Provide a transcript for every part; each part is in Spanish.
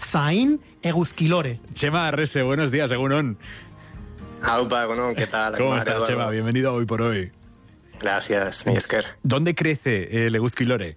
Zain Eguzkilore. Chema Arrese, buenos días, egunon. Aupa, bueno, ¿qué tal? ¿Cómo estás, Chema? Bienvenido a Hoy por Hoy. Gracias, Miesker. ¿Dónde crece el Eguzkilore?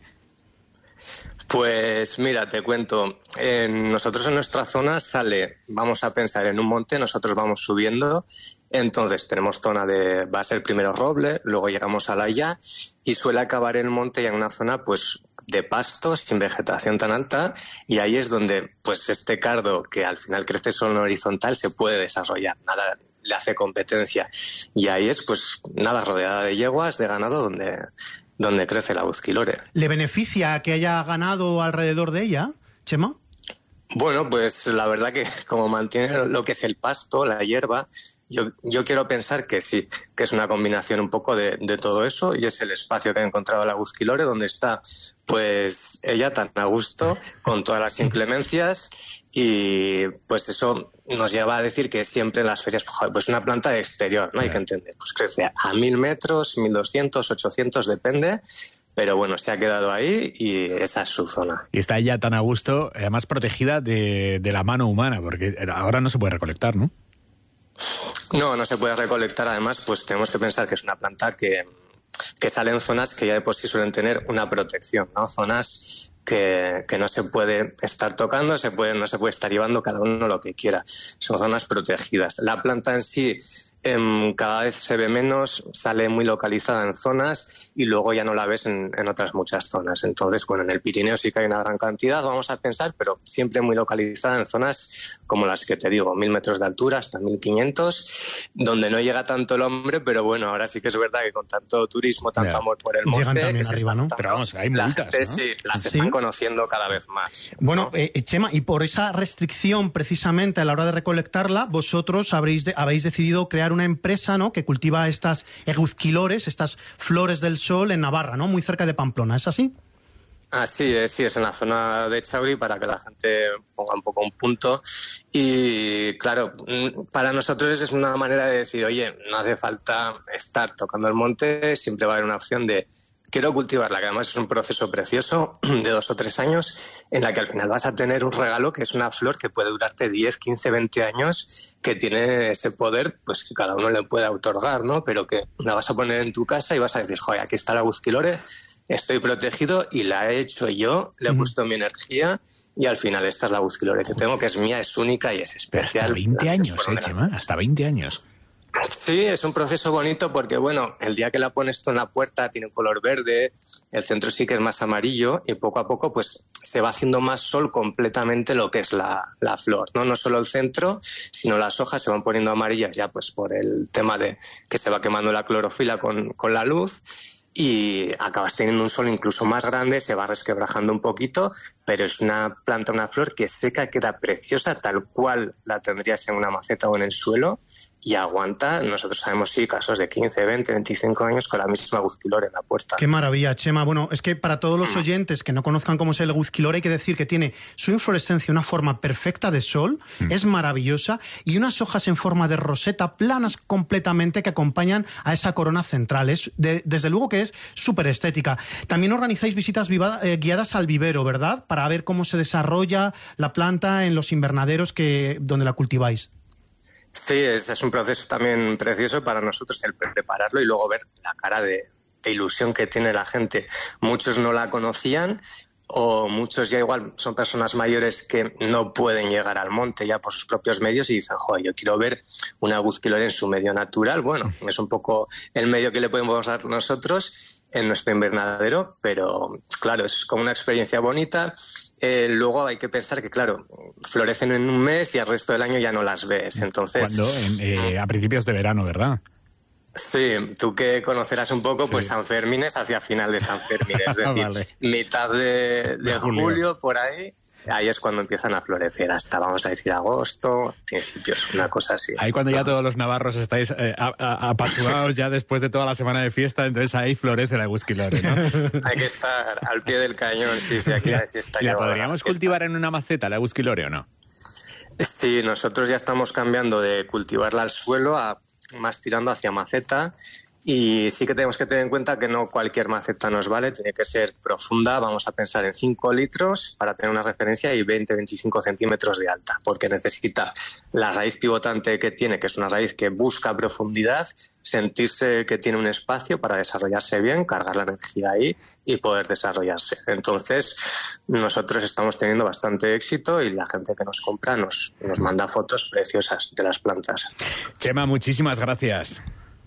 Pues mira, te cuento. Nosotros en nuestra zona vamos a pensar en un monte, nosotros vamos subiendo. Entonces tenemos zona va a ser primero roble, luego llegamos a la haya y suele acabar el monte ya en una zona pues de pasto, sin vegetación tan alta, y ahí es donde pues este cardo, que al final crece solo en horizontal, se puede desarrollar, nada le hace competencia. Y ahí es pues nada, rodeada de yeguas, de ganado, donde crece la Eguzkilore. ¿Le beneficia que haya ganado alrededor de ella, Chema? Bueno, pues la verdad que como mantiene lo que es el pasto, la hierba, yo quiero pensar que sí, que es una combinación un poco de todo eso, y es el espacio que ha encontrado la Eguzkilore, donde está pues ella tan a gusto, con todas las inclemencias, y pues eso nos lleva a decir que siempre en las ferias, pues una planta de exterior, ¿no? Hay que entender, pues crece a 1000 metros, 1200, 800, depende. Pero bueno, se ha quedado ahí y esa es su zona. Y está ella tan a gusto, además protegida de la mano humana, porque ahora no se puede recolectar, ¿no? No se puede recolectar. Además, pues tenemos que pensar que es una planta que sale en zonas que ya de por sí suelen tener una protección, ¿no? Zonas que no se puede estar tocando, no se puede estar llevando cada uno lo que quiera. Son zonas protegidas. La planta en sí cada vez se ve menos, sale muy localizada en zonas y luego ya no la ves en otras muchas zonas. Entonces, bueno, en el Pirineo sí que hay una gran cantidad, vamos a pensar, pero siempre muy localizada en zonas como las que te digo, 1000 metros de altura hasta 1500, donde no llega tanto el hombre, pero bueno, ahora sí que es verdad que con tanto turismo, tanto amor por el monte... Llegan también arriba, ¿no? Pero vamos, hay multas, ¿no? Sí, las están conociendo cada vez más. Bueno, Chema, y por esa restricción precisamente a la hora de recolectarla, vosotros habéis decidido crear una empresa, ¿no?, que cultiva estas Eguzkilores, estas flores del sol en Navarra, ¿no?, muy cerca de Pamplona, ¿es así? Así es, sí, es en la zona de Chauri, para que la gente ponga un poco un punto. Y claro, para nosotros es una manera de decir, oye, no hace falta estar tocando el monte, siempre va a haber una opción de quiero cultivarla, que además es un proceso precioso de 2 o 3 años, en la que al final vas a tener un regalo que es una flor que puede durarte 10, 15, 20 años, que tiene ese poder, pues que cada uno le puede otorgar, ¿no? Pero que la vas a poner en tu casa y vas a decir, joder, aquí está la Eguzkilore, estoy protegido y la he hecho yo, le he puesto mi energía y al final esta es la Eguzkilore que tengo, que es mía, es única y es especial. Hasta 20 años, Chema, hasta 20 años. Sí, es un proceso bonito porque, bueno, el día que la pones tú en la puerta tiene un color verde, el centro sí que es más amarillo y poco a poco pues se va haciendo más sol completamente lo que es la flor, ¿no? No solo el centro, sino las hojas se van poniendo amarillas ya pues por el tema de que se va quemando la clorofila con la luz y acabas teniendo un sol incluso más grande, se va resquebrajando un poquito, pero es una planta, una flor que seca, queda preciosa tal cual la tendrías en una maceta o en el suelo. Y aguanta, nosotros sabemos sí, casos de 15, 20, 25 años con la misma Eguzkilore en la puerta. Qué maravilla, Chema. Bueno, es que para todos los oyentes que no conozcan cómo es el Eguzkilore, hay que decir que tiene su inflorescencia una forma perfecta de sol, es maravillosa, y unas hojas en forma de roseta, planas completamente, que acompañan a esa corona central. Desde luego que es súper estética. También organizáis visitas guiadas al vivero, ¿verdad? Para ver cómo se desarrolla la planta en los invernaderos donde la cultiváis. Sí, es un proceso también precioso para nosotros el prepararlo y luego ver la cara de ilusión que tiene la gente. Muchos no la conocían o muchos ya igual son personas mayores que no pueden llegar al monte ya por sus propios medios y dicen, joder, yo quiero ver una Eguzkilore en su medio natural. Bueno, es un poco el medio que le podemos dar nosotros en nuestro invernadero, pero claro, es como una experiencia bonita. Luego hay que pensar que, claro, florecen en un mes y al resto del año ya no las ves. Entonces, ¿Cuándo? A principios de verano, ¿verdad? Sí, tú que conocerás un poco, sí. Pues San Fermín es hacia final de San Fermín, es decir, vale. Mitad de julio, por ahí. Ahí es cuando empiezan a florecer, hasta vamos a decir agosto, principios, una cosa así. Ahí cuando ya todos los navarros estáis apachurrados ya después de toda la semana de fiesta, entonces ahí florece la Eguzkilore, ¿no? Hay que estar al pie del cañón, sí, aquí hay que estar. ¿La podríamos cultivar en una maceta, la Eguzkilore, o no? Sí, nosotros ya estamos cambiando de cultivarla al suelo a más tirando hacia maceta. Y sí que tenemos que tener en cuenta que no cualquier maceta nos vale, tiene que ser profunda. Vamos a pensar en 5 litros para tener una referencia y 20-25 centímetros de alta, porque necesita la raíz pivotante que tiene, que es una raíz que busca profundidad, sentirse que tiene un espacio para desarrollarse bien, cargar la energía ahí y poder desarrollarse. Entonces, nosotros estamos teniendo bastante éxito y la gente que nos compra nos manda fotos preciosas de las plantas. Chema, muchísimas gracias.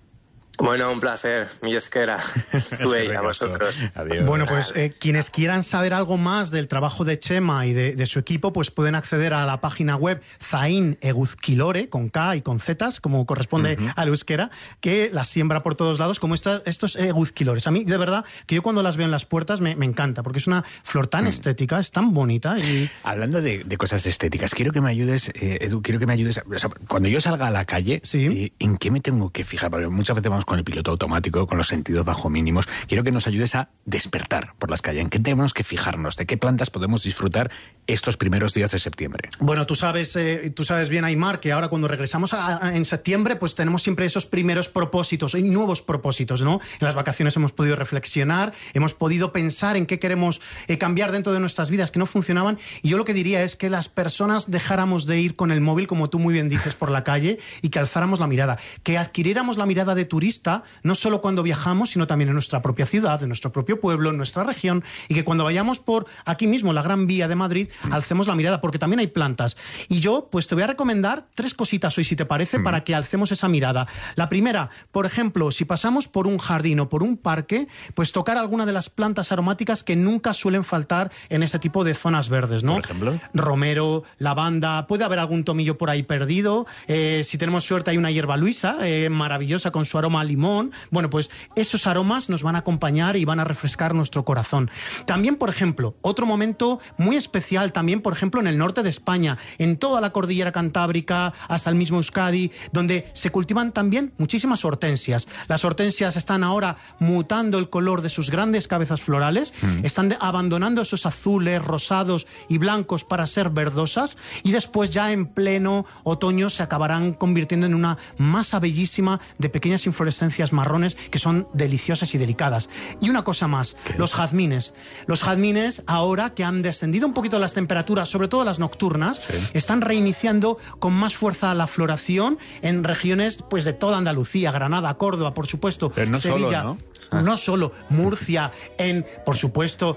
Bueno, un placer, mi esquera. Suey, a vosotros. Adiós. Bueno, pues quienes quieran saber algo más del trabajo de Chema y de su equipo, pues pueden acceder a la página web Zain Eguzkilore, con K y con Zetas, como corresponde al euskera, que las siembra por todos lados, como estos eguzquilores. A mí, de verdad, que yo cuando las veo en las puertas me encanta, porque es una flor tan estética, es tan bonita. Y... Hablando de cosas estéticas, quiero que me ayudes, Edu, o sea, cuando yo salga a la calle, sí, ¿en qué me tengo que fijar? Porque muchas veces vamos con el piloto automático, con los sentidos bajo mínimos. Quiero que nos ayudes a despertar por las calles. ¿En qué tenemos que fijarnos? ¿De qué plantas podemos disfrutar estos primeros días de septiembre? Bueno, tú sabes bien, Aimar, que ahora cuando regresamos en septiembre, pues tenemos siempre esos primeros propósitos y nuevos propósitos, ¿no? En las vacaciones hemos podido reflexionar, hemos podido pensar en qué queremos cambiar dentro de nuestras vidas que no funcionaban, y yo lo que diría es que las personas dejáramos de ir con el móvil, como tú muy bien dices, por la calle, y que alzáramos la mirada, que adquiriéramos la mirada de turista, no solo cuando viajamos, sino también en nuestra propia ciudad, en nuestro propio pueblo, en nuestra región, y que cuando vayamos por aquí mismo, la Gran Vía de Madrid, alcemos la mirada, porque también hay plantas. Y yo, pues te voy a recomendar 3 cositas hoy, si te parece, para que alcemos esa mirada. La primera, por ejemplo, si pasamos por un jardín o por un parque, pues tocar alguna de las plantas aromáticas que nunca suelen faltar en este tipo de zonas verdes, ¿no? Por ejemplo, romero, lavanda, puede haber algún tomillo por ahí perdido. Si tenemos suerte, hay una hierba luisa maravillosa con su aroma a limón. Bueno, pues esos aromas nos van a acompañar y van a refrescar nuestro corazón. También, por ejemplo, otro momento muy especial, también, por ejemplo, en el norte de España, en toda la cordillera cantábrica, hasta el mismo Euskadi, donde se cultivan también muchísimas hortensias. Las hortensias están ahora mutando el color de sus grandes cabezas florales, están abandonando esos azules, rosados y blancos para ser verdosas, y después ya en pleno otoño se acabarán convirtiendo en una masa bellísima de pequeñas inflorescencias marrones que son deliciosas y delicadas. Y una cosa más, los jazmines. Los jazmines, ahora que han descendido un poquito las temperaturas, sobre todo las nocturnas, están reiniciando con más fuerza la floración en regiones pues de toda Andalucía, Granada, Córdoba, por supuesto, pero no Sevilla. Solo, ¿no? No solo, Murcia, por supuesto,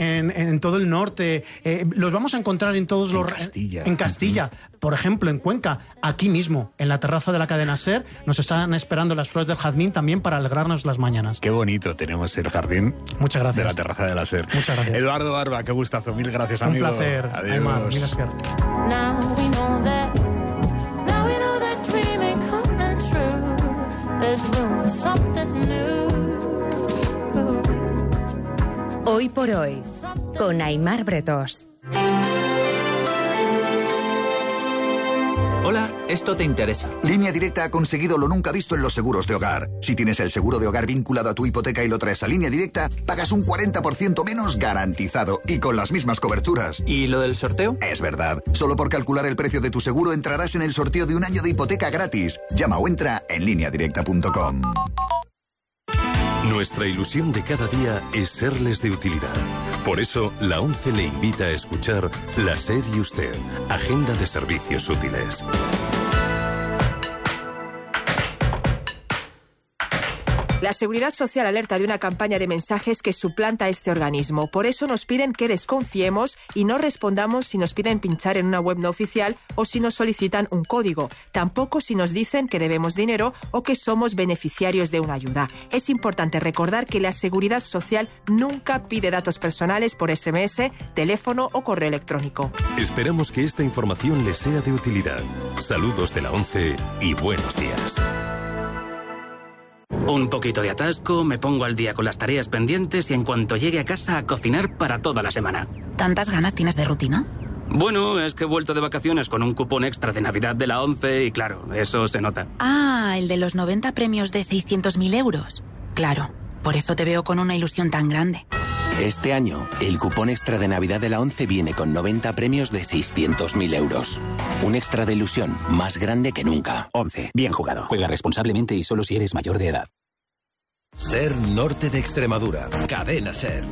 en todo el norte. Los vamos a encontrar en todos los... Castilla. En Castilla, por ejemplo, en Cuenca, aquí mismo, en la terraza de la cadena SER, nos están esperando las flores del jazmín también para alegrarnos las mañanas. Qué bonito tenemos el jardín. Muchas gracias. De la terraza de la SER. Muchas gracias. Eduardo Barba, qué gustazo. Mil gracias, amigo. Un placer. Adiós. Aymar, mil gracias. Now we know that dream ain't coming true. There's room for something new. Hoy por hoy, con Aymar Bretos. Hola, esto te interesa. Línea Directa ha conseguido lo nunca visto en los seguros de hogar. Si tienes el seguro de hogar vinculado a tu hipoteca y lo traes a Línea Directa, pagas un 40% menos garantizado y con las mismas coberturas. ¿Y lo del sorteo? Es verdad. Solo por calcular el precio de tu seguro entrarás en el sorteo de un año de hipoteca gratis. Llama o entra en lineadirecta.com. Nuestra ilusión de cada día es serles de utilidad. Por eso, la ONCE le invita a escuchar La SER y Usted, Agenda de Servicios Útiles. La Seguridad Social alerta de una campaña de mensajes que suplanta a este organismo. Por eso nos piden que desconfiemos y no respondamos si nos piden pinchar en una web no oficial o si nos solicitan un código. Tampoco si nos dicen que debemos dinero o que somos beneficiarios de una ayuda. Es importante recordar que la Seguridad Social nunca pide datos personales por SMS, teléfono o correo electrónico. Esperamos que esta información les sea de utilidad. Saludos de la ONCE y buenos días. Un poquito de atasco, me pongo al día con las tareas pendientes y en cuanto llegue a casa a cocinar para toda la semana. ¿Tantas ganas tienes de rutina? Bueno, es que he vuelto de vacaciones con un cupón extra de Navidad de la ONCE y claro, eso se nota. Ah, el de los 90 premios de 600.000 euros. Claro, por eso te veo con una ilusión tan grande. Este año, el cupón extra de Navidad de la ONCE viene con 90 premios de 600.000 euros. Un extra de ilusión más grande que nunca. ONCE, bien jugado. Juega responsablemente y solo si eres mayor de edad. Ser Norte de Extremadura. Cadena Ser.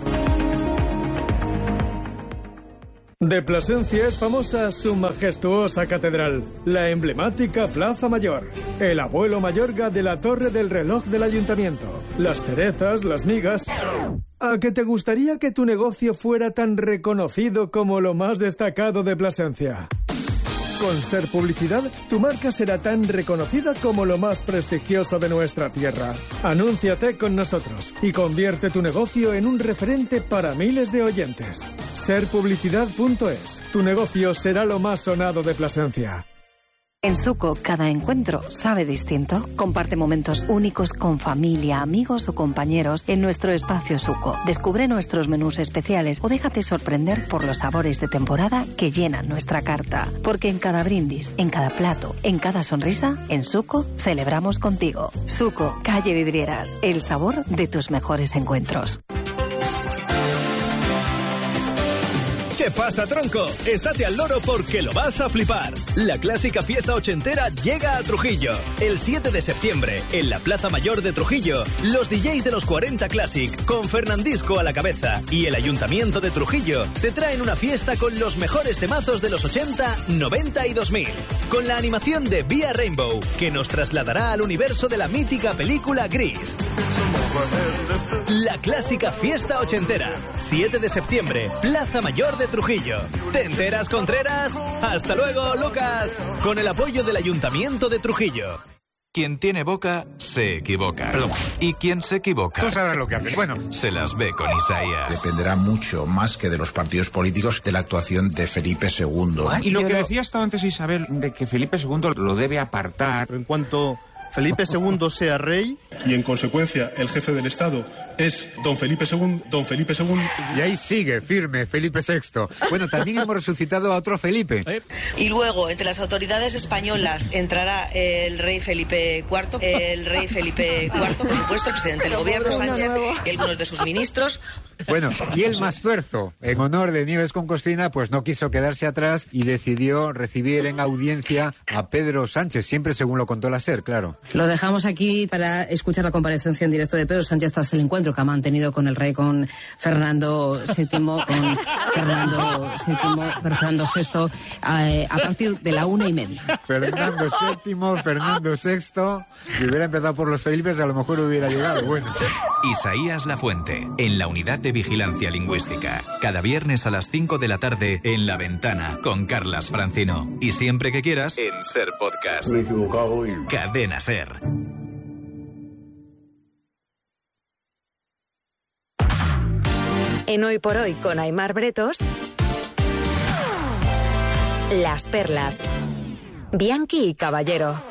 De Plasencia es famosa su majestuosa catedral, la emblemática Plaza Mayor, el abuelo Mayorga de la torre del reloj del ayuntamiento, las cerezas, las migas... ¿A que te gustaría que tu negocio fuera tan reconocido como lo más destacado de Plasencia? Con Ser Publicidad, tu marca será tan reconocida como lo más prestigioso de nuestra tierra. Anúnciate con nosotros y convierte tu negocio en un referente para miles de oyentes. Serpublicidad.es. Tu negocio será lo más sonado de Plasencia. En Suco, cada encuentro sabe distinto. Comparte momentos únicos con familia, amigos o compañeros en nuestro espacio Suco. Descubre nuestros menús especiales o déjate sorprender por los sabores de temporada que llenan nuestra carta. Porque en cada brindis, en cada plato, en cada sonrisa, en Suco celebramos contigo. Suco, calle Vidrieras, el sabor de tus mejores encuentros. ¿Qué pasa, tronco? Estate al loro porque lo vas a flipar. La clásica fiesta ochentera llega a Trujillo. El 7 de septiembre, en la Plaza Mayor de Trujillo, los DJs de los 40 Classic, con Fernandisco a la cabeza, y el Ayuntamiento de Trujillo, te traen una fiesta con los mejores temazos de los 80, 90 y 2000. Con la animación de Vía Rainbow, que nos trasladará al universo de la mítica película Gris. La clásica fiesta ochentera. 7 de septiembre, Plaza Mayor de Trujillo. ¿Te enteras, Contreras? ¡Hasta luego, Lucas! Con el apoyo del Ayuntamiento de Trujillo. Quien tiene boca, se equivoca. Perdón. Y quien se equivoca... Tú sabrás lo que haces. Bueno, se las ve con Isaías. Dependerá mucho, más que de los partidos políticos, de la actuación de Felipe II. Y lo que decía hasta antes Isabel, de que Felipe II lo debe apartar. En cuanto Felipe II sea rey, y en consecuencia el jefe del Estado es don Felipe II. Y ahí sigue, firme, Felipe VI. Bueno, también hemos resucitado a otro Felipe. Y luego, entre las autoridades españolas, entrará el rey Felipe IV, por supuesto, el presidente del gobierno, Sánchez, y algunos de sus ministros. Bueno, y el Mastuerzo, en honor de Nieves con Costrina, pues no quiso quedarse atrás y decidió recibir en audiencia a Pedro Sánchez, siempre según lo contó la SER, claro. Lo dejamos aquí para escuchar la comparecencia en directo de Pedro Sánchez tras el encuentro que ha mantenido con el rey, con Fernando VII, Fernando VI, a partir de la 1:30. Fernando VII, Fernando VI, si hubiera empezado por los Felipes, a lo mejor hubiera llegado, bueno. Isaías Lafuente, en la Unidad de Vigilancia Lingüística. Cada viernes a las 5 de la tarde en La Ventana, con Carlas Francino. Y siempre que quieras, en Ser Podcast. Me he equivocado y... Cadena Ser. En Hoy por Hoy con Aimar Bretos, Las Perlas, Bianchi y Caballero.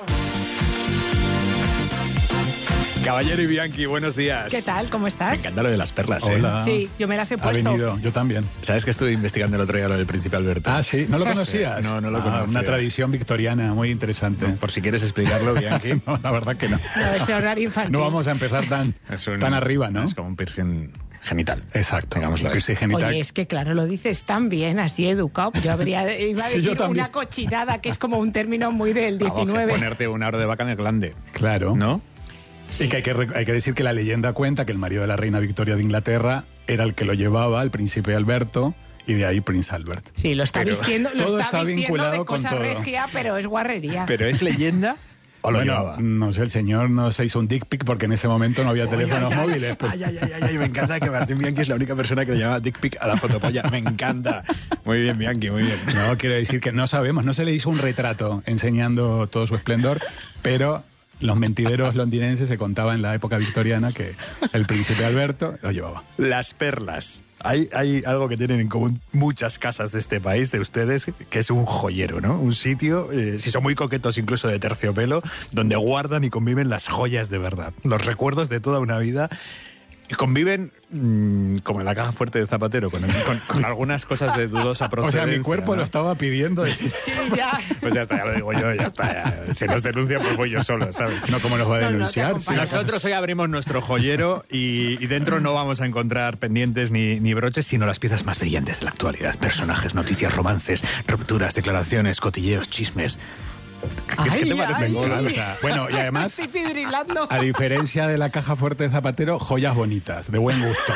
Caballero y Bianchi, buenos días. ¿Qué tal? ¿Cómo estás? Me encanta lo de las perlas. Hola. Sí, yo me las he puesto. Ha venido, yo también. ¿Sabes que estuve investigando el otro día lo del Príncipe Alberto? Ah, sí, ¿no lo conocías? No lo conocía. Una tradición victoriana muy interesante. No, por si quieres explicarlo, Bianchi. No, la verdad que no. No, es horario infantil. No vamos a empezar tan arriba, ¿no? Es como un piercing genital. Exacto. Digámoslo. Piercing genital. Oye, es que claro, lo dices tan bien, así educado. Yo iba a decir una cochinada, que es como un término muy del 19. Vamos, ponerte una hora de vaca en el glande. Claro. ¿No? Sí, que hay que decir que la leyenda cuenta que el marido de la reina Victoria de Inglaterra era el que lo llevaba, el príncipe Alberto, y de ahí Prince Albert. Sí, lo está vistiendo vinculado de cosa con todo. regia, pero es guarrería. ¿Pero es leyenda? ¿O lo llevaba? No sé, el señor no se hizo un dick pic porque en ese momento no había teléfonos móviles. Pues. Ay, me encanta que Martín Bianchi es la única persona que le llama dick pic a la fotopolla. Me encanta. Muy bien, Bianchi, muy bien. No, quiero decir que no sabemos, no se le hizo un retrato enseñando todo su esplendor, pero los mentideros londinenses se contaba en la época victoriana que el príncipe Alberto lo llevaba. Las perlas. Hay algo que tienen en común muchas casas de este país, de ustedes, que es un joyero, ¿no? Un sitio, si son muy coquetos incluso de terciopelo, donde guardan y conviven las joyas de verdad. Los recuerdos de toda una vida. Y conviven como en la caja fuerte de Zapatero, con algunas cosas de dudosa procedencia. O sea, mi cuerpo, ¿no? Lo estaba pidiendo. Sí, ya. Pues ya está, ya lo digo yo, ya está. Ya. Si nos denuncia, pues voy yo solo, ¿sabes? No, ¿cómo nos va a denunciar? No, Nosotros hoy abrimos nuestro joyero y dentro no vamos a encontrar pendientes ni broches, sino las piezas más brillantes de la actualidad. Personajes, noticias, romances, rupturas, declaraciones, cotilleos, chismes. ¿Qué te parece? Bueno, y además, Estoy fibrilando. a diferencia de la caja fuerte de Zapatero, joyas bonitas, de buen gusto.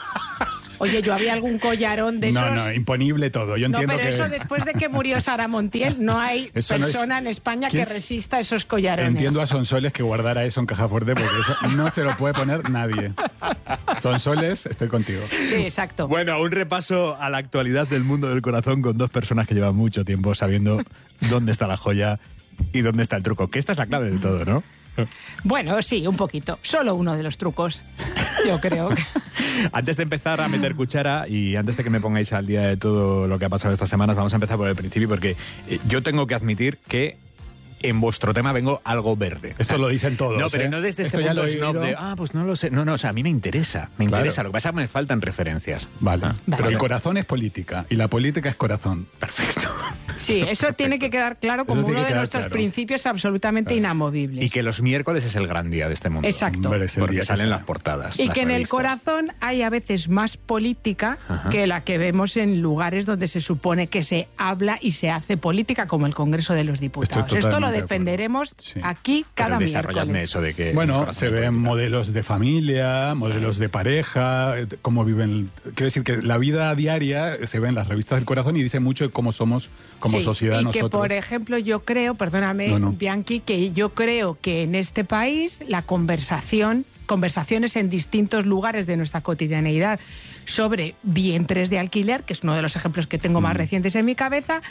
Oye, yo había algún collarón de esos. No, imponible todo. Yo entiendo pero que... eso después de que murió Sara Montiel, no hay Eso no persona es- en España ¿Quién que es? resista esos collarones. Entiendo a Sonsoles que guardara eso en caja fuerte porque eso no se lo puede poner nadie. Sonsoles, estoy contigo. Sí, exacto. Bueno, un repaso a la actualidad del mundo del corazón con dos personas que llevan mucho tiempo sabiendo dónde está la joya y dónde está el truco. Que esta es la clave de todo, ¿no? Bueno, sí, un poquito. Solo uno de los trucos, yo creo. Antes de empezar a meter cuchara y antes de que me pongáis al día de todo lo que ha pasado estas semanas, vamos a empezar por el principio porque yo tengo que admitir que en vuestro tema vengo algo verde. Esto lo dicen todos. No, pero no desde Esto este ya punto lo he snob oído. de, pues no lo sé. No, o sea, a mí me interesa. Claro. Lo que pasa es que me faltan referencias. Vale. Pero Vale. el corazón es política y la política es corazón. Perfecto. Sí, eso tiene que quedar claro como Eso tiene uno que de quedar nuestros claro. principios absolutamente inamovibles. Y que los miércoles es el gran día de este mundo. Exacto. Hombre, es el Porque día que salen sale. las portadas. Y las que en el revistas. corazón hay a veces más política que la que vemos en lugares donde se supone que se habla y se hace política, como el Congreso de los Diputados. Estoy Esto lo totalmente de defenderemos Sí. aquí cada Pero desarrolladme miércoles. eso de que... Bueno, se ven modelos de familia, modelos de pareja, cómo viven. Quiero decir que la vida diaria se ve en las revistas del corazón y dice mucho de cómo somos como Sí, sociedad y nosotros. que, por ejemplo, yo creo, perdóname, No. Bianchi, que yo creo que en este país la conversaciones en distintos lugares de nuestra cotidianeidad sobre vientres de alquiler, que es uno de los ejemplos que tengo más recientes en mi cabeza,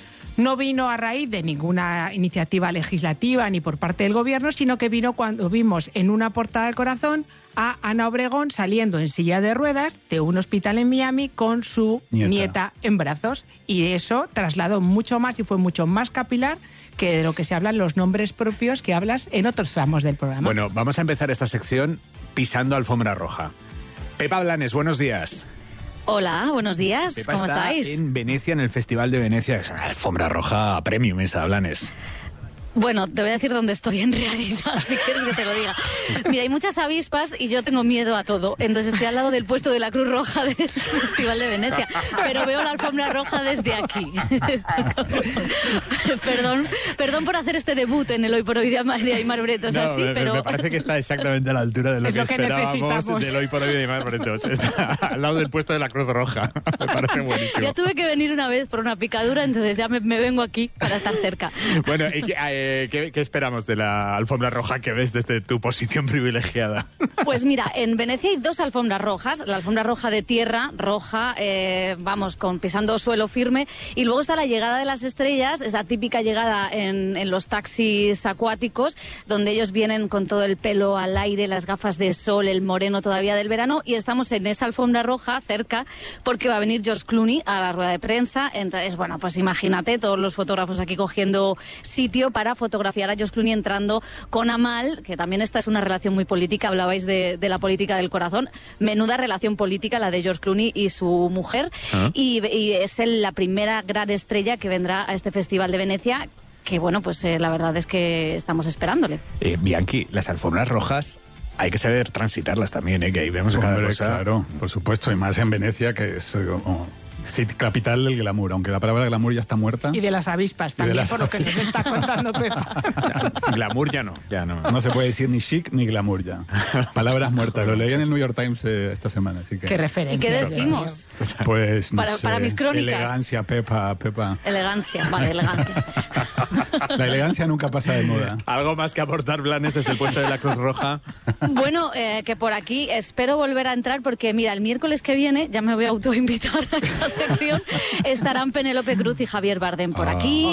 no vino a raíz de ninguna iniciativa legislativa ni por parte del gobierno, sino que vino cuando vimos en una portada del corazón a Ana Obregón saliendo en silla de ruedas de un hospital en Miami con su nieta en brazos. Y eso trasladó mucho más y fue mucho más capilar que de lo que se hablan los nombres propios que hablas en otros tramos del programa. Bueno, vamos a empezar esta sección pisando alfombra roja. Pepa Blanes, buenos días. Hola, buenos días. Pepa ¿Cómo está estáis? en Venecia, en el Festival de Venecia. Es una alfombra roja premium esa, Blanes. Bueno, te voy a decir dónde estoy en realidad, si quieres que te lo diga. Mira, hay muchas avispas y yo tengo miedo a todo. Entonces estoy al lado del puesto de la Cruz Roja del Festival de Venecia. Pero veo la alfombra roja desde aquí. Perdón por hacer este debut en el Hoy por Hoy de Aymar Bretos, No, así, pero... me parece que está exactamente a la altura de lo Es que lo que esperábamos necesitamos. del Hoy por Hoy de Aymar Bretos. Está al lado del puesto de la Cruz Roja. Me parece buenísimo. Ya tuve que venir una vez por una picadura, entonces ya me vengo aquí para estar cerca. Bueno, ¿y qué esperamos de la alfombra roja que ves desde tu posición privilegiada? Pues mira, en Venecia hay dos alfombras rojas. La alfombra roja de tierra, roja, pisando suelo firme. Y luego está la llegada de las estrellas, esa típica llegada en los taxis acuáticos, donde ellos vienen con todo el pelo al aire, las gafas de sol, el moreno todavía del verano. Y estamos en esa alfombra roja cerca, porque va a venir George Clooney a la rueda de prensa. Entonces, bueno, pues imagínate todos los fotógrafos aquí cogiendo sitio para fotografiar a George Clooney entrando con Amal, que también esta es una relación muy política, hablabais de la política del corazón, menuda relación política la de George Clooney y su mujer, y es la primera gran estrella que vendrá a este Festival de Venecia, que bueno, pues la verdad es que estamos esperándole. Bianchi, las alfombras rojas hay que saber transitarlas también, que ahí vemos cada Hombre, cosa. claro, por supuesto, y más en Venecia, que es capital del glamour, aunque la palabra glamour ya está muerta. Y de las avispas también, por lo que nos está contando Pepa. Glamour ya no. No se puede decir ni chic ni glamour ya. Palabras muertas. Lo leí en el New York Times esta semana. Así que... ¿Qué referencia? ¿Y qué decimos? Pues no para mis crónicas. Elegancia, Pepa. Elegancia, vale, elegancia. La elegancia nunca pasa de moda. ¿Algo más que aportar, Blanes, desde el puesto de la Cruz Roja? Bueno, que por aquí espero volver a entrar porque, mira, el miércoles que viene, ya me voy a autoinvitar a esta sección, estarán Penélope Cruz y Javier Bardem por aquí.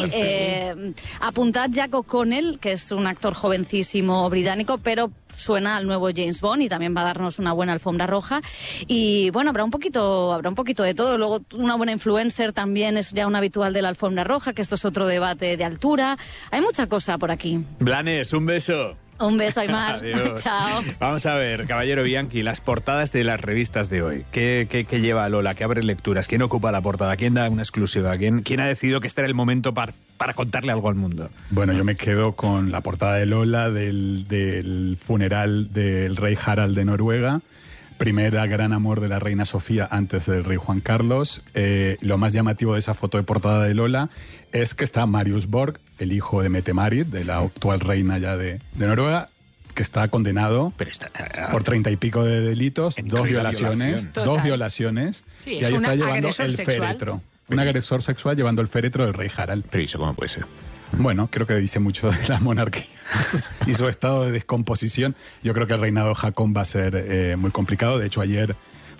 Apuntad Jack O'Connell, que es un actor jovencísimo británico, pero suena al nuevo James Bond y también va a darnos una buena alfombra roja. Y bueno, habrá un poquito de todo. Luego una buena influencer también es ya un habitual de la alfombra roja, que esto es otro debate de altura. Hay mucha cosa por aquí. Blanes, un beso. Un beso, Aymar. Adiós. Chao. Vamos a ver, caballero Bianchi, las portadas de las revistas de hoy. ¿Qué lleva Lola? ¿Qué abre lecturas? ¿Quién ocupa la portada? ¿Quién da una exclusiva? ¿Quién ha decidido que este era el momento para contarle algo al mundo? Bueno, yo me quedo con la portada de Lola del funeral del rey Harald de Noruega, primera gran amor de la reina Sofía antes del rey Juan Carlos. Lo más llamativo de esa foto de portada de Lola es que está Marius Borg, el hijo de Mette-Marit, de la actual reina ya de Noruega, que está condenado por 30 y pico de delitos, dos violaciones, Sí, y ahí está llevando el sexual. féretro. Un agresor sexual llevando el féretro del rey Harald. Pero ¿eso cómo puede ser? Bueno, creo que dice mucho de la monarquía y su estado de descomposición. Yo creo que el reinado de Haakon va a ser muy complicado. De hecho, ayer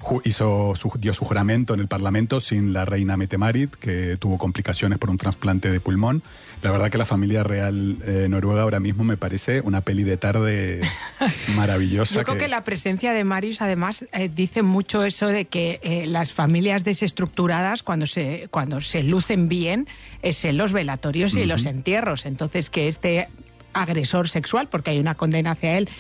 dio su juramento en el Parlamento sin la reina Mette-Marit, que tuvo complicaciones por un trasplante de pulmón. La verdad que la familia real noruega ahora mismo me parece una peli de tarde maravillosa. Yo creo que la presencia de Marius, además, dice mucho eso de que las familias desestructuradas, cuando se lucen bien, es en los velatorios y los entierros. Entonces, que este agresor sexual, porque hay una condena hacia él,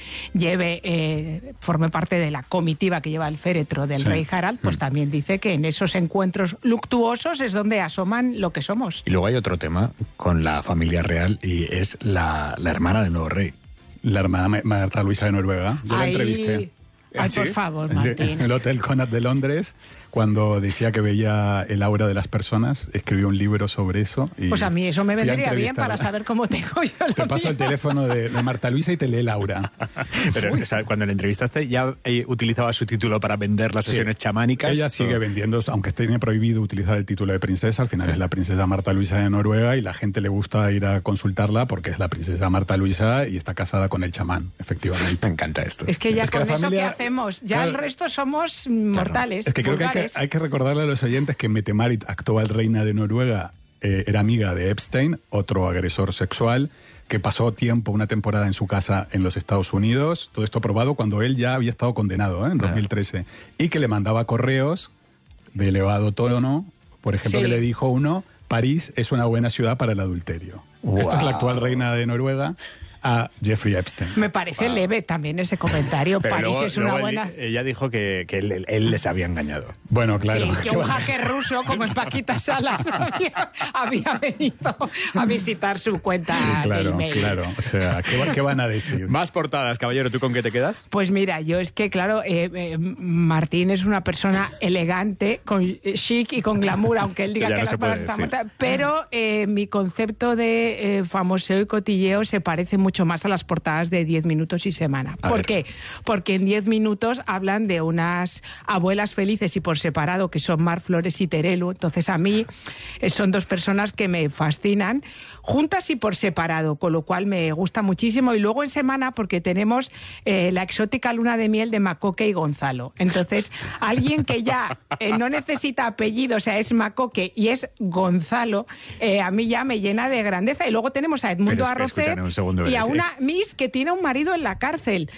forme parte de la comitiva que lleva el féretro del rey Harald, pues también dice que en esos encuentros luctuosos es donde asoman lo que somos. Y luego hay otro tema con la familia real y es la hermana del nuevo rey. La hermana Marta Luisa de Noruega. Yo la entrevisté. Ay, por favor, Martín. En el Hotel Connaught de Londres, cuando decía que veía el aura de las personas, escribió un libro sobre eso. Y pues a mí eso me vendría bien para saber cómo tengo yo la Te paso el teléfono de Marta Luisa y te lee el aura. Pero o sea, cuando le entrevistaste ya utilizaba su título para vender las sesiones chamánicas. Ella sigue vendiendo, aunque tiene prohibido utilizar el título de princesa, al final es la princesa Marta Luisa de Noruega y la gente le gusta ir a consultarla porque es la princesa Marta Luisa y está casada con el chamán, efectivamente. Me encanta esto. Es que ya con eso que hacemos, ya el resto somos mortales. Es que creo que hay que recordarle a los oyentes que Mette-Marit, actual reina de Noruega, era amiga de Epstein, otro agresor sexual, que pasó una temporada en su casa en los Estados Unidos, todo esto probado cuando él ya había estado condenado en 2013, y que le mandaba correos de elevado tono, por ejemplo, que le dijo uno, París es una buena ciudad para el adulterio. Wow. Esto es la actual reina de Noruega a Jeffrey Epstein. Me parece leve también ese comentario. Pero París es una buena... Ella dijo que él les había engañado. Bueno, claro. Sí, que un hacker ruso como es Paquita Salas había venido a visitar su cuenta de email. Claro. O sea, ¿qué van a decir? Más portadas, caballero. ¿Tú con qué te quedas? Pues mira, yo es que, claro, Martín es una persona elegante, con chic y con glamour, aunque él diga que las palabras están muertas. Pero mi concepto de famoseo y cotilleo se parece mucho más a las portadas de 10 minutos y semana. ¿Por qué? Porque en 10 minutos hablan de unas abuelas felices y por separado, que son Mar Flores y Terelu. Entonces a mí son dos personas que me fascinan, juntas y por separado, con lo cual me gusta muchísimo. Y luego en semana, porque tenemos la exótica luna de miel de Macoque y Gonzalo. Entonces, alguien que ya no necesita apellido, o sea, es Macoque y es Gonzalo, a mí ya me llena de grandeza. Y luego tenemos a Edmundo Arrocet y a una Miss que tiene un marido en la cárcel.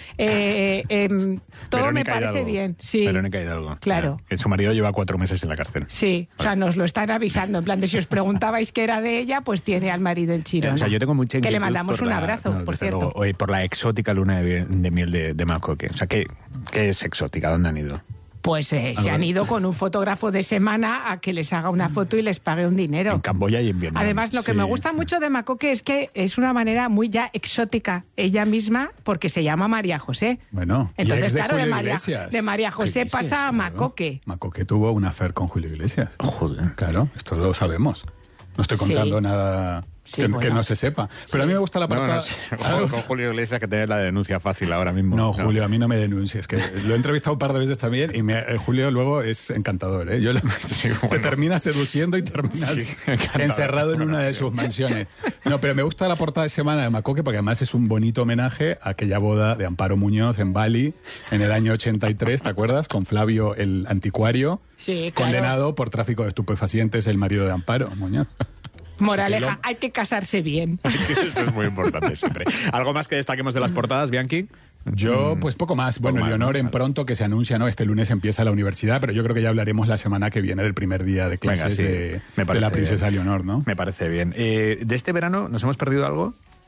Todo Verónica me parece Hidalgo. bien. Sí. Verónica Hidalgo. Claro. Que su marido lleva 4 meses en la cárcel. Sí, o sea, nos lo están avisando. En plan de si os preguntabais qué era de ella, pues tiene al marido en Chirona. O sea, yo tengo mucha inquietud. Que le mandamos un abrazo, por cierto. Por la exótica luna de miel de Macoque. O sea, ¿qué es exótica? ¿Dónde han ido? Pues se han ido con un fotógrafo de semana a que les haga una foto y les pague un dinero. En Camboya y en Vietnam. Además, lo que me gusta mucho de Macoque es que es una manera muy ya exótica ella misma, porque se llama María José. Bueno, entonces, claro, Iglesias. de María José pasa a Macoque. Macoque tuvo un affair con Julio Iglesias. Joder. Claro, esto lo sabemos. No estoy contando nada que no se sepa. Pero a mí me gusta la portada... Con Julio Iglesias, que tiene la denuncia fácil ahora mismo. No, Julio, a mí no me denuncies. Que lo he entrevistado un par de veces también y Julio luego es encantador. Te terminas seduciendo y terminas encerrado en una de sus mansiones. No, pero me gusta la portada de semana de Macoque porque además es un bonito homenaje a aquella boda de Amparo Muñoz en Bali en el año 83, ¿te acuerdas? Con Flavio el anticuario, condenado por tráfico de estupefacientes, el marido de Amparo Muñoz. Moraleja, hay que casarse bien. Eso es muy importante siempre. ¿Algo más que destaquemos de las portadas, Bianchi? Yo, pues poco más. Bueno, Leonor en pronto, que se anuncia, ¿no? Este lunes empieza la universidad, pero yo creo que ya hablaremos la semana que viene del primer día de clases de la princesa Leonor, ¿no? Me parece bien. ¿De este verano nos hemos perdido algo?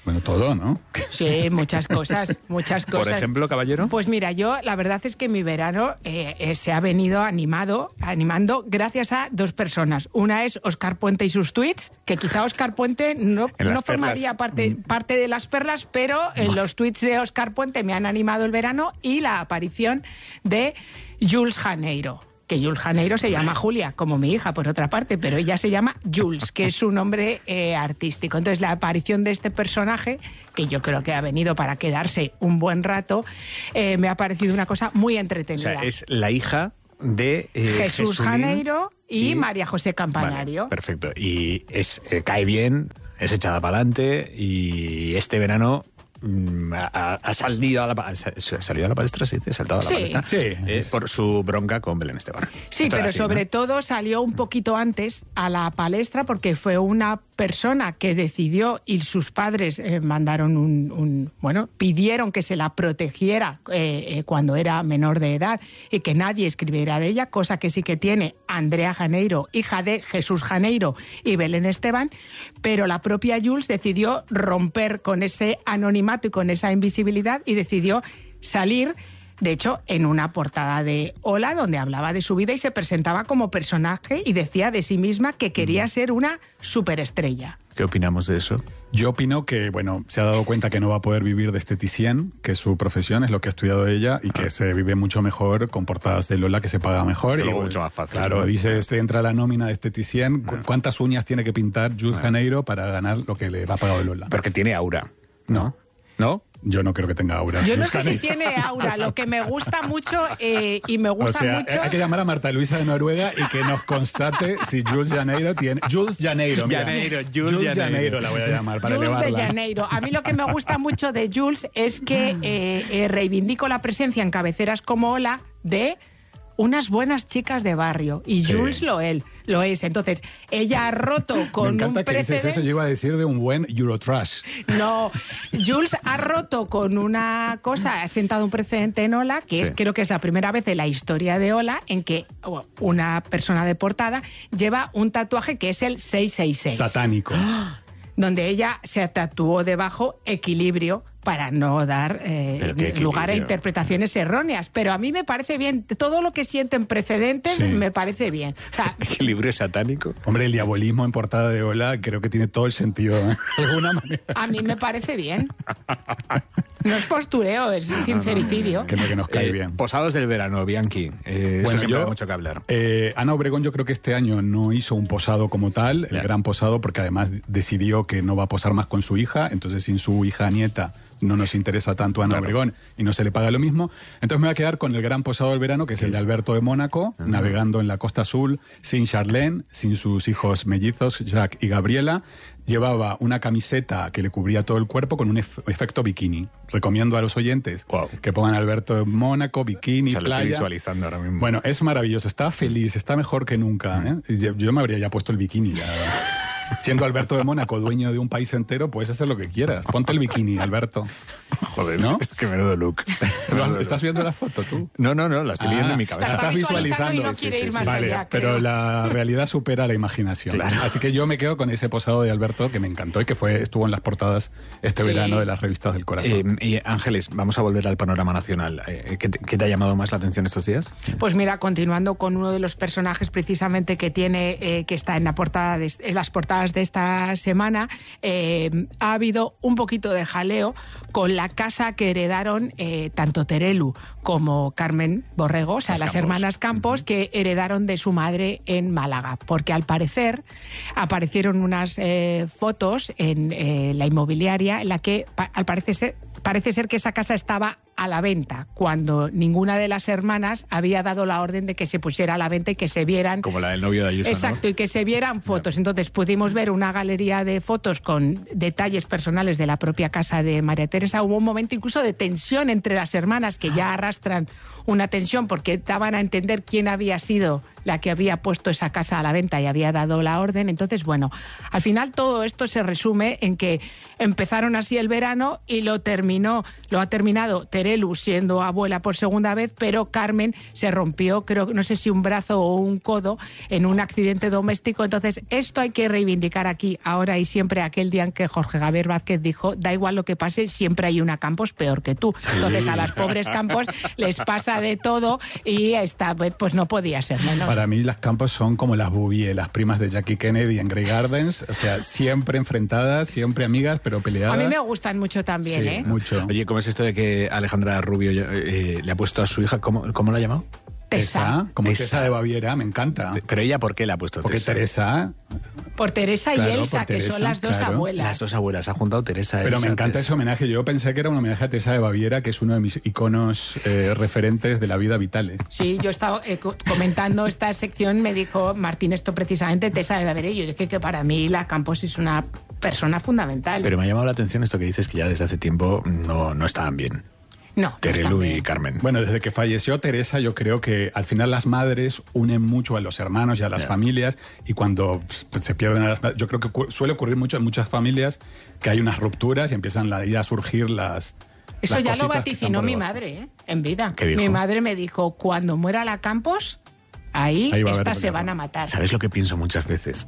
Bueno, todo, ¿no? Sí, muchas cosas. Por ejemplo, caballero. Pues mira, yo la verdad es que mi verano se ha venido animando gracias a dos personas. Una es Óscar Puente y sus tweets, que quizá Óscar Puente no formaría parte de las perlas, pero los tweets de Óscar Puente me han animado el verano, y la aparición de Jules Janeiro. Que Jules Janeiro se llama Julia, como mi hija, por otra parte, pero ella se llama Jules, que es su nombre artístico. Entonces, la aparición de este personaje, que yo creo que ha venido para quedarse un buen rato, me ha parecido una cosa muy entretenida. O sea, es la hija de Jesús Janeiro y María José Campanario. Vale, perfecto. Y cae bien, es echada para adelante, y este verano ha salido a la palestra, ¿se dice? ¿Saltado a la palestra? Sí. Por su bronca con Belén Esteban. Sí, pero sobre todo salió un poquito antes a la palestra porque fue una persona que decidió, y sus padres mandaron pidieron que se la protegiera cuando era menor de edad y que nadie escribiera de ella, cosa que sí que tiene Andrea Janeiro, hija de Jesús Janeiro y Belén Esteban, pero la propia Jules decidió romper con ese anonimato y con esa invisibilidad y decidió salir, de hecho, en una portada de Hola, donde hablaba de su vida y se presentaba como personaje y decía de sí misma que quería ser una superestrella. ¿Qué opinamos de eso? Yo opino que, se ha dado cuenta que no va a poder vivir de esteticien, que su profesión es lo que ha estudiado ella, y que se vive mucho mejor con portadas de Lola, que se paga mejor. Y mucho más fácil. Claro, ¿no? dice, entra a la nómina de esteticien, ¿cuántas uñas tiene que pintar Jules Janeiro para ganar lo que le va pagado de Lola? Porque tiene aura. ¿No? ¿No? Yo no creo que tenga aura. Yo no sé si tiene aura. Lo que me gusta mucho y me gusta mucho... Hay que llamar a Marta Luisa de Noruega y que nos constate si Jules Janeiro tiene... Jules Janeiro, mira. Jules Janeiro la voy a llamar para Jules elevarla. de Janeiro. A mí lo que me gusta mucho de Jules es que reivindico la presencia en cabeceras como Hola de unas buenas chicas de barrio, y Jules lo es. Entonces, ella ha roto con un Me encanta que dices eso, yo iba a decir de un buen Eurotrash. No, Jules ha roto con una cosa, ha sentado un precedente en Hola, que creo que es la primera vez en la historia de Hola en que una persona de portada lleva un tatuaje que es el 666. Satánico. Donde ella se tatuó debajo equilibrio para no dar lugar a interpretaciones erróneas. Pero a mí me parece bien. Todo lo que sienten precedentes me parece bien. O sea, ¿equilibrio satánico? Hombre, el diabolismo en portada de Hola creo que tiene todo el sentido, de alguna manera. A mí me parece bien. No es postureo, es sincericidio. Que nos cae bien. Posados del verano, Bianchi. Eso siempre da mucho que hablar. Ana Obregón, yo creo que este año no hizo un posado como tal, el gran posado, porque además decidió que no va a posar más con su hija, entonces sin su hija nieta no nos interesa tanto a Ana Obregón y no se le paga lo mismo. Entonces me voy a quedar con el gran posado del verano, que es el de Alberto de Mónaco, navegando en la Costa Azul, sin Charlene, sin sus hijos mellizos, Jacques y Gabriela. Llevaba una camiseta que le cubría todo el cuerpo con un efecto bikini. Recomiendo a los oyentes que pongan Alberto de Mónaco, bikini, playa. Lo estoy visualizando ahora mismo. Bueno, es maravilloso, está feliz, está mejor que nunca. Yo me habría ya puesto el bikini ya. Siendo Alberto de Mónaco dueño de un país entero, puedes hacer lo que quieras. Ponte el bikini, Alberto. Joder, ¿no? Es que menudo look. ¿Estás viendo la foto tú? No, la estoy viendo en mi cabeza. La estás visualizando. Vale, pero la realidad supera la imaginación. Claro. Así que yo me quedo con ese posado de Alberto que me encantó y que estuvo en las portadas este verano de las revistas del corazón. Y Ángeles, vamos a volver al panorama nacional. ¿Qué te ha llamado más la atención estos días? Pues mira, continuando con uno de los personajes precisamente que tiene, que está en la portada en las portadas de esta semana, ha habido un poquito de jaleo con la casa que heredaron tanto Terelu como Carmen Borrego, o sea, las hermanas Campos, que heredaron de su madre en Málaga, porque al parecer aparecieron unas fotos en la inmobiliaria en la que parece ser que esa casa estaba a la venta, cuando ninguna de las hermanas había dado la orden de que se pusiera a la venta y que se vieran... Como la del novio de Ayuso, exacto, ¿no? Y que se vieran fotos. Entonces pudimos ver una galería de fotos con detalles personales de la propia casa de María Teresa. Hubo un momento incluso de tensión entre las hermanas, que ya arrastran una tensión porque daban a entender quién había sido la que había puesto esa casa a la venta y había dado la orden. Entonces, bueno, al final todo esto se resume en que empezaron así el verano y lo ha terminado Terelu siendo abuela por segunda vez, pero Carmen se rompió, creo, no sé si un brazo o un codo en un accidente doméstico. Entonces, esto hay que reivindicar aquí, ahora y siempre, aquel día en que Jorge Javier Vázquez dijo, da igual lo que pase, siempre hay una Campos peor que tú. Sí. Entonces, a las pobres Campos les pasa de todo y esta vez pues no podía ser menos. Para mí las Campos son como las Bouvier, las primas de Jackie Kennedy en Grey Gardens, o sea, siempre enfrentadas, siempre amigas, pero peleadas. A mí me gustan mucho también, sí, mucho. Oye, ¿cómo es esto de que Alejandra Rubio le ha puesto a su hija, ¿cómo la ha llamado? Tessa. Como Tessa de Baviera, me encanta. Pero ella, ¿por qué le ha puesto Tessa? Porque Teresa... Por Teresa y Elsa, que son las dos abuelas. Las dos abuelas, ha juntado Teresa. Pero Elsa, me encanta ese homenaje. Yo pensé que era un homenaje a Tessa de Baviera, que es uno de mis iconos referentes de la vida vital. Sí, yo estaba comentando esta sección, me dijo Martín esto precisamente, Tessa de Baviera, y yo dije que para mí la Campos es una persona fundamental. Pero me ha llamado la atención esto que dices, que ya desde hace tiempo no estaban bien. No, Terelu y Carmen. Bueno, desde que falleció Teresa, yo creo que al final las madres unen mucho a los hermanos y a las familias, y cuando se pierden a las madres, yo creo que suele ocurrir mucho en muchas familias que hay unas rupturas y empiezan a surgir las... Eso ya lo vaticinó mi madre, en vida. ¿Qué dijo? Mi madre me dijo, cuando muera la Campos, ahí estas se van a matar. ¿Sabes lo que pienso muchas veces?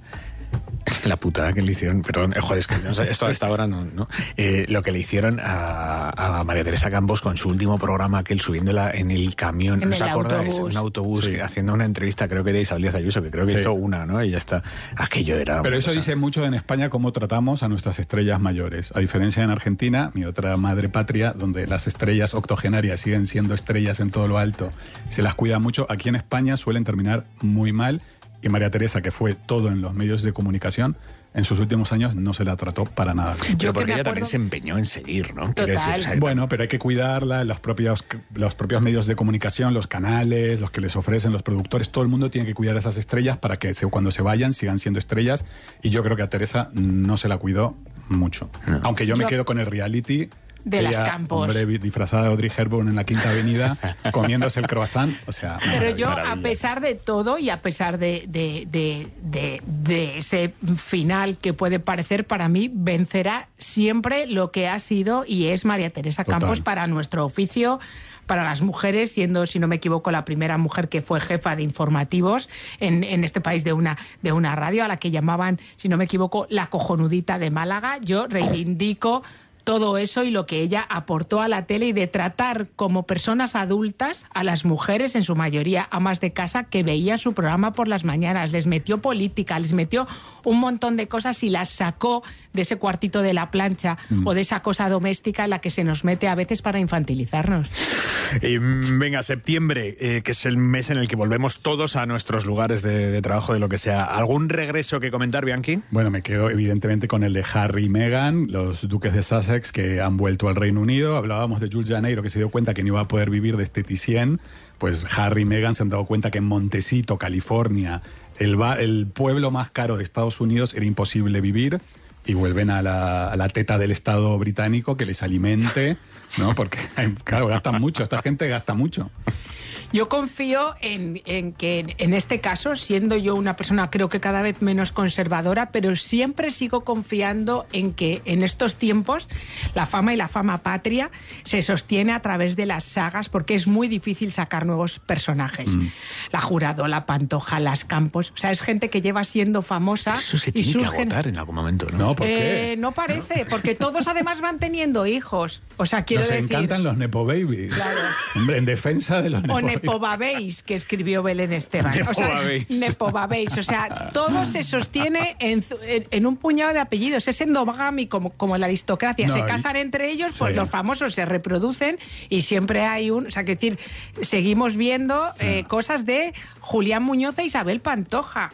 La putada que le hicieron, perdón, joder, es que esto a esta hora no. Lo que le hicieron a María Teresa Campos con su último programa, aquel subiéndola en el camión, ¿no os acordáis? Un autobús, sí. Haciendo una entrevista, creo que de Isabel Díaz Ayuso, que creo que hizo una, ¿no? Y ya está. Aquello era... Pero eso dice mucho en España cómo tratamos a nuestras estrellas mayores. A diferencia en Argentina, mi otra madre patria, donde las estrellas octogenarias siguen siendo estrellas en todo lo alto, se las cuida mucho. Aquí en España suelen terminar muy mal. Y María Teresa, que fue todo en los medios de comunicación, en sus últimos años no se la trató para nada. Pero porque ella también se empeñó en seguir, ¿no? Total. Bueno, pero hay que cuidarla, los propios medios de comunicación, los canales, los que les ofrecen, los productores, todo el mundo tiene que cuidar a esas estrellas para que cuando se vayan sigan siendo estrellas, y yo creo que a Teresa no se la cuidó mucho. No. Aunque yo me quedo con el reality... de las Campos. Hombre disfrazada de Audrey Hepburn en la Quinta Avenida, comiéndose el croissant, o sea... Pero yo, a pesar de todo y a pesar de ese final que puede parecer, para mí vencerá siempre lo que ha sido y es María Teresa Campos para nuestro oficio, para las mujeres, siendo, si no me equivoco, la primera mujer que fue jefa de informativos en este país de una radio, a la que llamaban, si no me equivoco, la cojonudita de Málaga. Yo reivindico todo eso y lo que ella aportó a la tele, y de tratar como personas adultas a las mujeres, en su mayoría amas de casa, que veían su programa por las mañanas. Les metió política, les metió un montón de cosas y las sacó de ese cuartito de la plancha o de esa cosa doméstica en la que se nos mete a veces para infantilizarnos. Venga, septiembre, que es el mes en el que volvemos todos a nuestros lugares de trabajo, de lo que sea. ¿Algún regreso que comentar, Bianchi? Bueno, me quedo evidentemente con el de Harry y Meghan, los duques de Sussex, que han vuelto al Reino Unido. Hablábamos de Jules Janeiro, que se dio cuenta que no iba a poder vivir de esteticien. Pues Harry y Meghan se han dado cuenta que en Montecito, California, el pueblo más caro de Estados Unidos, era imposible vivir, y vuelven a la teta del Estado británico que les alimente, ¿no? Porque, claro, gastan mucho, esta gente gasta mucho. Yo confío en que en este caso, siendo yo una persona creo que cada vez menos conservadora, pero siempre sigo confiando en que en estos tiempos la fama y la fama patria se sostiene a través de las sagas, porque es muy difícil sacar nuevos personajes. La Jurado, la Pantoja, las Campos, o sea, es gente que lleva siendo famosa. Eso se tiene que agotar en algún momento, ¿no? ¿Por qué? No parece, porque todos además van teniendo hijos. O sea, quiero decir... Nos encantan los Nepo Babies. Claro. Hombre, en defensa de los Nepo Babies. Nepo Babéis, que escribió Belén Esteban. Nepo Babéis. O sea, todo se sostiene en un puñado de apellidos. Es endogámico como la aristocracia. Se casan entre ellos, pues los famosos se reproducen y siempre hay un... O sea, que decir, seguimos viendo cosas de Julián Muñoz e Isabel Pantoja.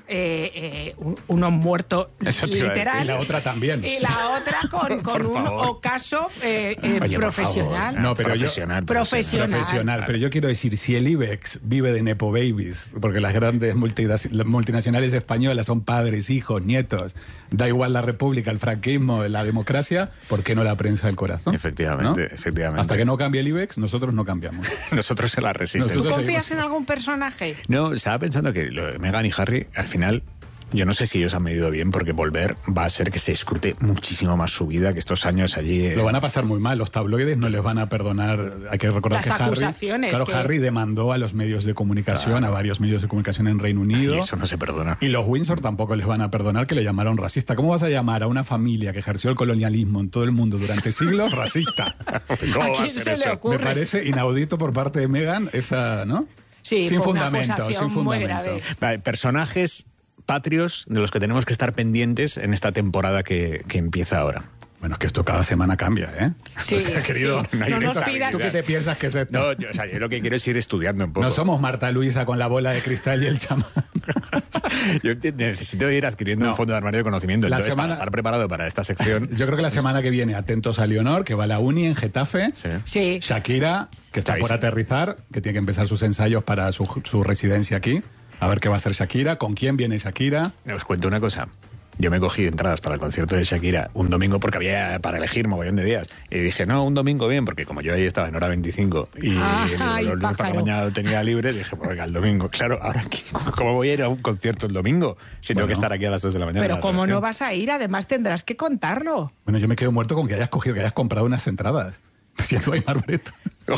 Uno muerto literal. Y la otra también. Y la otra con un ocaso profesional. No, pero profesional. Pero yo quiero decir, si el IBEX vive de nepo babies, porque las grandes multinacionales españolas son padres, hijos, nietos. Da igual la república, el franquismo, la democracia, ¿por qué no la prensa del corazón? Efectivamente, ¿no? efectivamente. Hasta que no cambie el IBEX, nosotros no cambiamos. Nosotros se la resistimos. ¿Tú confías en algún personaje? No, estaba pensando que lo de Meghan y Harry, al final, yo no sé si ellos han medido bien, porque volver va a ser que se escrute muchísimo más su vida que estos años allí. Lo van a pasar muy mal, los tabloides no les van a perdonar. Hay que recordar las que acusaciones, Harry demandó a los medios de comunicación, a varios medios de comunicación en Reino Unido. Y eso no se perdona. Y los Windsor tampoco les van a perdonar que le llamaron racista. ¿Cómo vas a llamar a una familia que ejerció el colonialismo en todo el mundo durante siglos racista? ¿Cómo ¿A quién se le ocurre? Me parece inaudito por parte de Meghan esa, ¿no? Sí, sin fue fundamento, una acusación sin fundamento. muy grave. Vale, personajes patrios de los que tenemos que estar pendientes en esta temporada que empieza ahora. Bueno, es que esto cada semana cambia, ¿eh? Sí, o sea, querido, sí. No nos pidas. ¿Tú qué te piensas que es esto? No, yo lo que quiero es ir estudiando un poco. No somos Marta Luisa con la bola de cristal y el chamán. Yo necesito ir adquiriendo un fondo de armario de conocimiento. Entonces, para estar preparado para esta sección... Yo creo que la semana que viene, atentos a Leonor, que va a la uni en Getafe. Sí. Shakira, que está por aterrizar, que tiene que empezar sus ensayos para su residencia aquí. A ver qué va a hacer Shakira, con quién viene Shakira. Os cuento una cosa. Yo me cogí entradas para el concierto de Shakira un domingo porque había para elegir mogollón de días. Y dije, no, un domingo bien, porque como yo ahí estaba en hora 25 y los lunes para la mañana lo tenía libre, dije, pues venga, el domingo. Claro, ahora, ¿cómo voy a ir a un concierto el domingo si tengo que estar aquí a las 2 de la mañana? Pero ¿cómo no vas a ir? Además tendrás que contarlo. Bueno, yo me quedo muerto con que hayas comprado unas entradas. Siendo ahí Marbreta.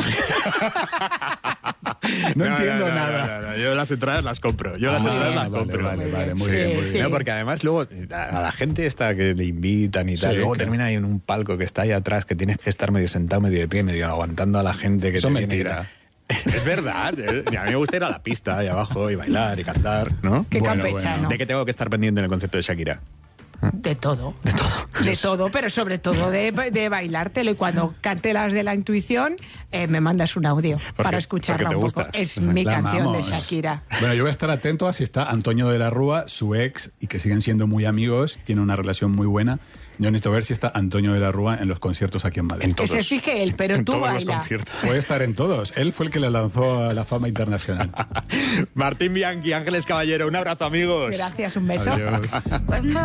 No entiendo nada. No. Yo las entradas las compro. Vale, muy bien. Sí. No, porque además luego a la gente esta que le invitan y tal, luego termina ahí en un palco que está ahí atrás, que tienes que estar medio sentado, medio de pie, medio aguantando a la gente que eso te mentira. Es verdad. A mí me gusta ir a la pista ahí abajo y bailar y cantar, ¿no? Qué campechano. ¿De qué tengo que estar pendiente en el concierto de Shakira? De todo. De todo, pero sobre todo de bailártelo. Y cuando cante las de la intuición, me mandas un audio para escucharla un poco. Es mi canción de Shakira. Bueno, yo voy a estar atento a si está Antonio de la Rúa, su ex, y que siguen siendo muy amigos, tienen una relación muy buena. Yo necesito ver si está Antonio de la Rúa en los conciertos aquí en Madrid. Que se fije él, pero tú baila. Puede estar en todos. Él fue el que le lanzó a la fama internacional. Martín Bianchi, Ángeles Caballero, un abrazo, amigos. Gracias, un beso. Adiós.